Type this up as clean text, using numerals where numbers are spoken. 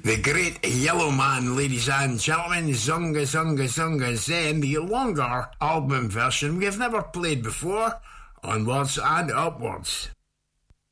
The Great Yellow Man, ladies and gentlemen, Zunga Zunga Zunga Zen, the longer album version we have never played before. Onwards and upwards.